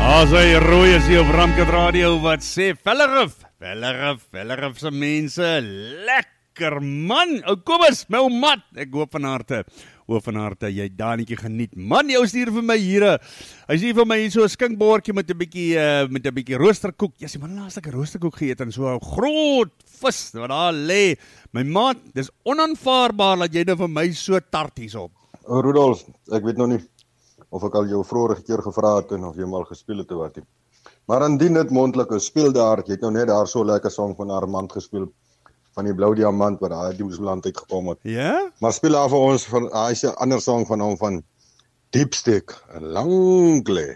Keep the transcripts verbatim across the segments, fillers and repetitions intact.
As hy rooi is hier op Ramkat Radio wat sê, Vellerif, Vellerif, Vellerif se mense, lekker man, ou Kobus, my ou mat, ek hoop van harte, hoop van harte, jy Danietjie geniet, man, jou stuur vir my hier, hy stuur vir my hier so 'n skinkbordjie met 'n bietjie, uh, met 'n bietjie roosterkoek, ja, sê, man, laas ek 'n roosterkoek geëet, en so 'n groot vis, wat daar lê, my maat, dis onaanvaarbaar, dat jy nou vir my so tart hierop. O, Rudolf, ek weet nog nie, of ek al jou vorige keer gevra het en of jy mal gespeel het of wat nie. Maar indien dit mondelik is, speel daar, jy het nou net daar so lekker song van Armand gespeel, van die Blou Diamant, wat daar die Oosland uitgekom het. Ja? Yeah? Maar speel daar vir ons, van, hy is 'n ander song van hom, van Diepstek, en Langley.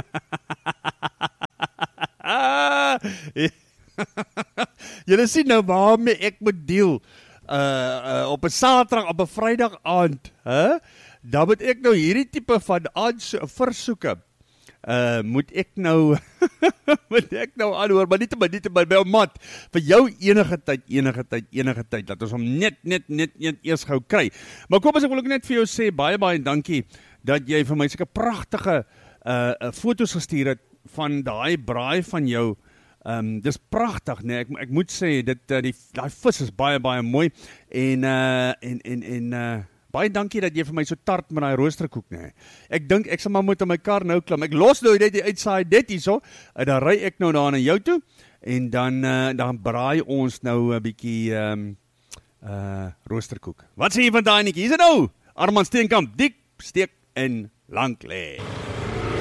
Julle sien nou waarmee ek moet deel, uh, uh, op 'n Saterdag, op 'n Vrydag aand, hè? Huh? Dan moet ek nou hierdie tipe van versoeke, uh, moet ek nou, moet ek nou aanhoor, maar nie te my, nie te my, by hom mat, vir jou enige tyd, enige tyd, enige tyd, dat ons hom net, net, net, net eers gou kry. Maar kom as ek wil ook net vir jou sê, baie, baie dankie, dat jy vir my sulke pragtige uh, uh, foto's gestuur het, van daai braai van jou, um, dis pragtig, nee, ek, ek moet sê, dit, uh, die, die vis is baie, baie mooi, en, uh, en, en, en, uh, baie dankie dat jy vir my so tart met daai roosterkoek, nee. Ek dink ek sal maar moet in my kar nou klim. Ek los nou net die uitsaai dit hierso, en dan ry ek nou daar na jou toe, en dan uh, dan braai ons nou 'n bietjie um, uh, roosterkoek. Wat sê jy van daai netjie? Hier's dit nou. Armand Steenkamp, Diep, Steek en Langley.